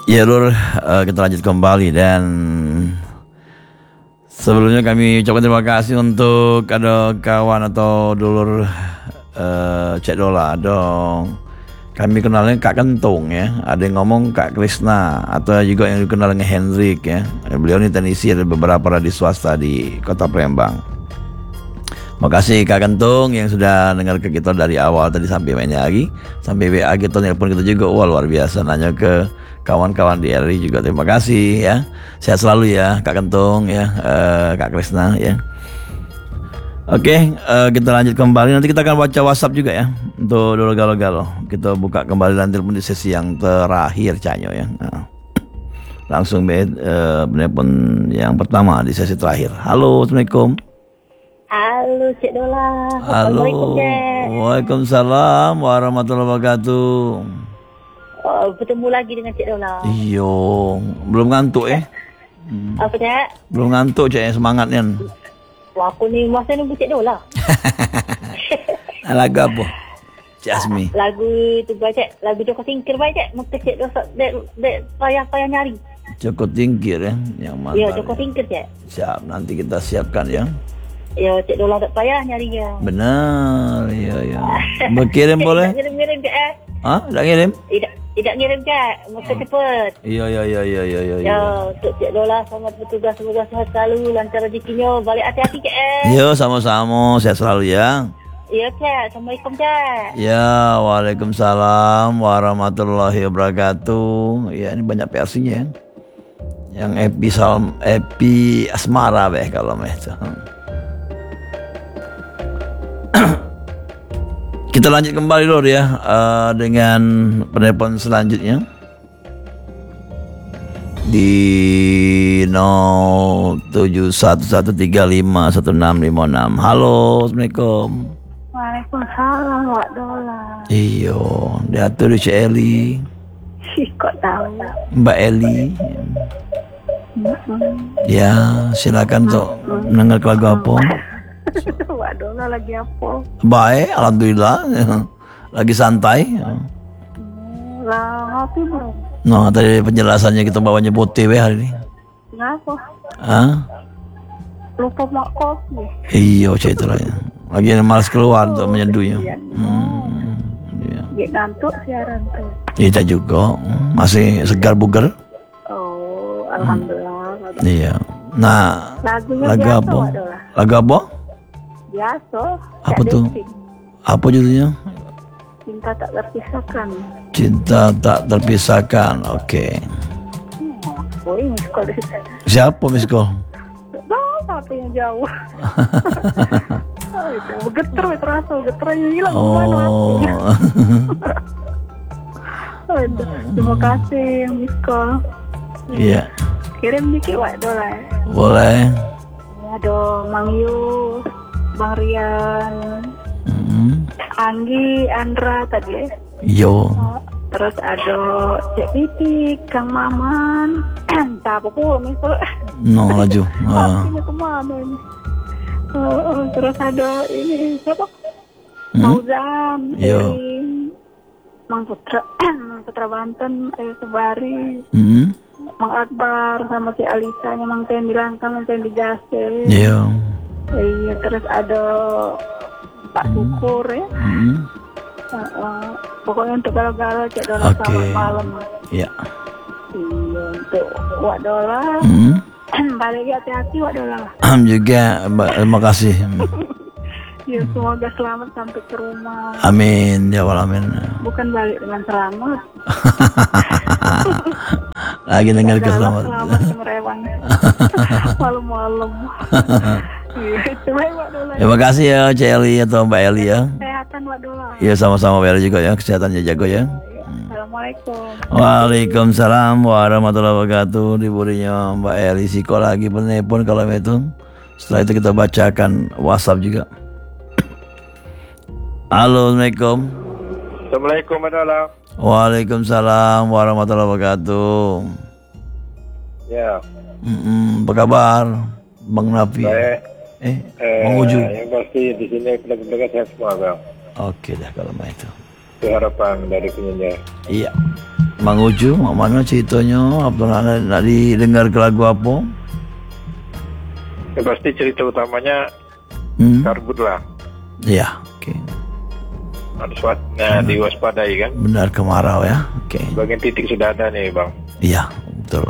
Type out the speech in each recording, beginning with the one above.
Ya Lur, kita lanjut kembali dan sebelumnya kami ucapkan terima kasih untuk ada kawan atau dulur Cek Dola dong. Kami kenalnya Kak Kentung ya. Ada yang ngomong Kak Krisna atau juga yang dikenal dengan Hendrik ya. Beliau ini teknisi ada beberapa radio swasta di Kota Palembang. Makasih Kak Kentung yang sudah dengar ke kita dari awal tadi sampai mainnya lagi, sampai WA kita telepon kita juga. Wah luar biasa, nanya ke kawan-kawan di RI juga. Terima kasih ya. Sehat selalu ya Kak Kentung ya, Kak Krisna ya. Oke, kita lanjut kembali. Nanti kita akan baca WhatsApp juga ya untuk dulu galau-galau. Kita buka kembali nanti pun di sesi yang terakhir Canyo ya. Nah, langsung penelpon yang pertama di sesi terakhir. Halo, assalamualaikum. Halo Cik Dola. Halo. Waalaikumsalam warahmatullahi wabarakatuh. Bertemu lagi dengan Cik Dola. Iyo, belum ngantuk Apa Cik? Belum ngantuk Cik, semangatnya. Wah, aku ni masa nunggu Cik Dola. Lagu apa? Cik Asmi. Lagu tu Cik, lagu Joko Tingkir baik Cik. Muka Cik Dola dek payah-payah nyari. Joko Tingkir ya, yang mana? Ya, Joko Tingkir Cik. Siap, nanti kita siapkan ya. Ya, Cik Dola tak payah nyari ya. Benar, iya. Berkirim boleh? Tak ngirim Cik Hah? Tak ngirim? Tidak ngirim Cik. Muka cepet. Iya. Ya, untuk Cik Dola selamat bertugas, semoga sehat selalu, lancar rezekinya, balik hati-hati Cik. Yo, sama-sama, sehat selalu ya. Ya Cik, Assalamualaikum Cik. Ya, waalaikumsalam warahmatullahi wabarakatuh. Ya, ini banyak versinya ya. Yang Epi Asmara kalau itu. Kita lanjut kembali Lur ya, dengan penelpon selanjutnya di 0711351656. Halo, assalamualaikum. Waalaikumsalam Wak Dola. Iyo, diatur di Cik Eli. Kok tahu? Mbak Eli. Ya, silakan untuk mendengar lagu apa. Wak Dola lagi apa? Baik, alhamdulillah. Lagi santai. Lah ngopi belum? Nah, tadi penjelasannya kita bawanya putih hari ini. Ngapa? Hah? Lupa mak kopi. Iya, Cik itulah ya. Lagi malas keluar untuk menyeduhnya. Iya. Gak ngantuk siaran tuh. Kita juga masih segar bugar. Oh, alhamdulillah. Iya. Nah, Lagunya lagu biasa, apa? Wak Dola. Lagu apa? Biasa. Apa Cak tuh? Desing. Apa judulnya? Cinta tak terpisahkan. Cinta tak terpisahkan. Oke. Oh, ini sekolah di situ. Siapa Miss Call? Apa yang jauh? Getar, terasa getarnya hilang. Oh. Terima kasih Miss Call. Iya. Kirim dikit Wak Dola. Boleh. Ada Mang Yus, Bang Rian, Anggi, Andra tadi. Yo. Terus ada Cik Titik, Kang Maman. Siapa pun misal. No laju. Ini kemana ini? Terus ada ini siapa? Mauzan, Erin, Mang Putra, Mang Putra Banten, Sebari, Mang Akbar sama si Alisa, Mang Tendi Langkang, Mang Tendi Jase. Iya. Iya, terus ada Pak Syukur ya. Pokoknya untuk galau-galau Cik Dola selamat malam. Iya. Iya, untuk Wak Dola. Balik hati-hati Wak Dola. Juga, terima kasih. Ya, semoga selamat sampai ke rumah. Amin, ya Allah, amin. Bukan balik dengan selamat. Lagi dengar keselamatan. Selamat merewang. Malam-malam. Terima kasih ya Cik Eli atau Mbak Eli ya. Kesehatan Wak Dola. Iya, sama-sama Mbak Eli juga ya, kesehatannya jago ya. Assalamualaikum. Waalaikumsalam warahmatullahi wabarakatuh. Diburinya Mbak Eli Siko lagi penelpon kalau itu. Setelah itu kita bacakan WhatsApp juga. Halo, assalamualaikum. Assalamualaikum warahmatullahi. Waalaikumsalam warahmatullahi wabarakatuh. Ya. Apa kabar, Bang Nafi? Baik. Bang Uju. Yang pasti di sini pendengar sehat semua, Bang. Oke dah kalau itu. Itu harapan dari penyanyi. Iya. Mang Uju, mana ceritanya? Apa nak didengar ke lagu apa? Ya, pasti cerita utamanya karbut lah. Ya, oke. Nah, diwaspadai kan. Benar, kemarau ya. Oke. Bagian titik sudah ada nih Bang. Iya, betul.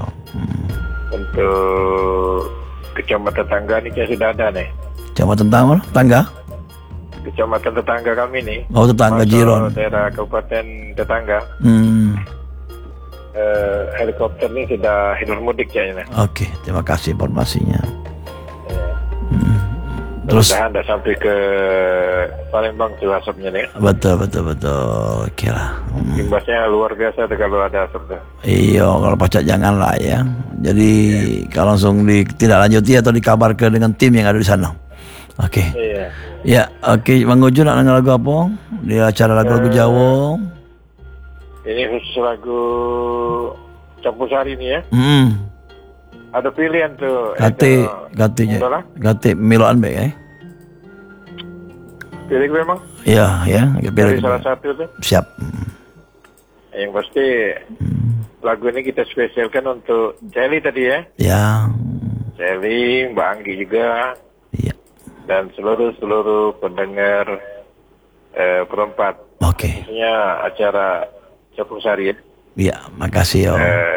Untuk kecamatan tetangga nih sudah ada nih. Kecamatan tangga? Kecamatan tetangga kami nih. Oh, tetangga Masuk Jiron. daerah kabupaten tetangga. Helikopter ini sudah hilir mudik kayaknya. Oke, terima kasih informasinya. Terus Anda sampai ke Palembang tuh asapnya nih. Betul. Oke lah. Imbasnya luar biasa tuh kalau ada asap tuh. Iya, kalau pacak janganlah ya. Jadi kalau langsung ditindaklanjuti atau dikabarkan dengan tim yang ada di sana. Oke. Iya. Ya, oke. Mang Uju nak dengar lagu apa? Di acara lagu-lagu Jawa. Ini khusus lagu Campur Sari nih ya. Ada pilihan tuh. Gati miloan baik ya. Pilih gue emang? Iya, ya. Pilih salah satu tuh. Siap. Yang pasti lagu ini kita spesialkan untuk Celi tadi ya. Ya. Celi, Mbak Anggi juga. Iya. Dan seluruh pendengar perempat. Oke. Khususnya acara Campur Sari ya. Iya, makasih ya.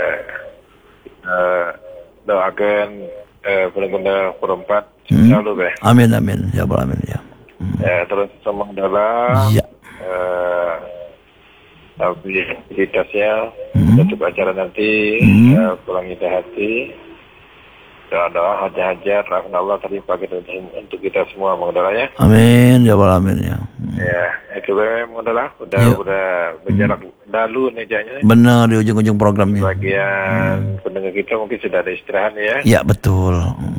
Doakan benar-benar perempat selalu be. Amin ya Allah, amin ya. Terus semangat dalam Iya. tapi aktivitasnya tutup acara nanti pulang indah hati, doa hajar rahmat Allah terlimpah untuk kita semua mengendalah ya. Amin ya Allah, amin ya. Ya itu mengendalah udah berjarak dalu nih jadinya. Benar, di ujung-ujung programnya. Bagian pendengar kita mungkin sudah ada istirahat ya. Ya betul.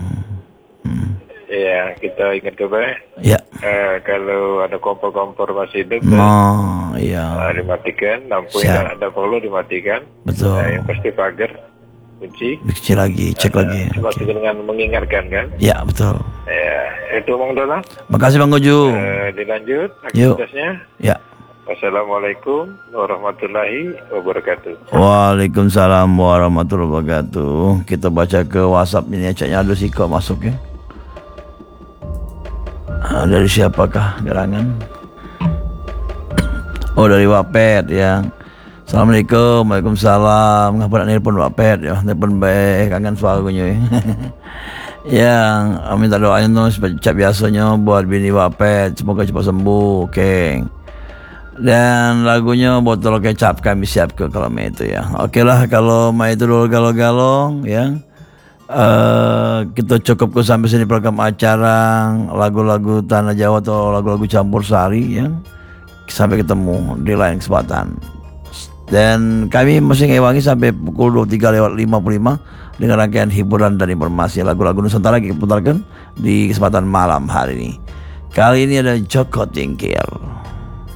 Iya, kita ingat kembali. Ya. Kalau ada kompor-kompor masih hidup, iya. dimatikan. Lampu yang ada perlu dimatikan. Betul. Yang pasti pagar kunci. Kunci lagi, cek lagi. Masih dengan mengingatkan kan? Ya betul. Ya, itu Mang Dola. Makasih Bang Uju. Dilanjut aktivitasnya. Ya. Wassalamualaikum warahmatullahi wabarakatuh. Waalaikumsalam warahmatullahi wabarakatuh. Kita baca ke WhatsApp ini, caknya ada sih kok masuk ya. Dari siapakah gerangan? Oh, dari Wapet ya. Assalamualaikum, waalaikumsalam. Ngapa nak nelpon Wapet ya? Nelpon baik, kangen suaranya. Yang minta doanya tuh seperti biasanya buat bini Wapet, semoga cepat sembuh, Keng. Dan lagunya botol kecap kami siap ke kalau itu ya. Oke lah kalau itu dulu galau-galau ya. Kita cukup sampai sini program acara lagu-lagu Tanah Jawa atau lagu-lagu Campur Sari ya. Sampai ketemu di lain kesempatan. Dan kami masih ngewangi sampai pukul 23:55 dengan rangkaian hiburan dan informasi lagu-lagu Nusantara kita putarkan di kesempatan malam hari ini. Kali ini ada Joko Tingkir.